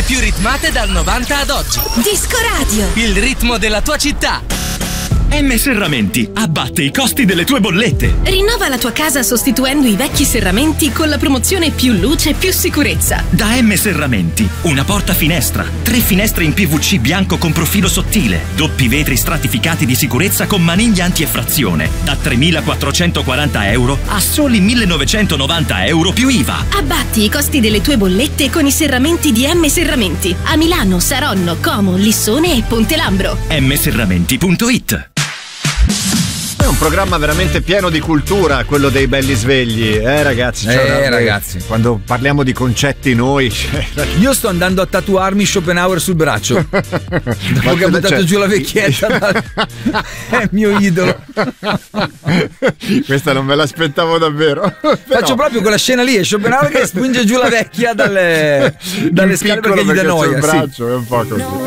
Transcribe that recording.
più ritmate dal 90 ad oggi. Disco Radio. Il ritmo della tua città. M Serramenti abbatte i costi delle tue bollette. Rinnova la tua casa sostituendo i vecchi serramenti con la promozione più luce, più sicurezza. Da M Serramenti, una porta finestra, 3 finestre in PVC bianco con profilo sottile, doppi vetri stratificati di sicurezza con maniglia anti-effrazione, da 3.440 euro a soli 1.990 euro più IVA. Abbatti i costi delle tue bollette con i serramenti di M Serramenti a Milano, Saronno, Como, Lissone e Ponte Lambro. mserramenti.it. È un programma veramente pieno di cultura, quello dei belli svegli, ragazzi? Ragazzi, quando parliamo di concetti noi... Io sto andando a tatuarmi Schopenhauer sul braccio. Dopo che ha buttato giù la vecchietta è il mio idolo. Questa non me l'aspettavo davvero. Faccio proprio quella scena lì, è Schopenhauer che spinge giù la vecchia dalle scale perché gli dà noia. Sul braccio, è un po' così.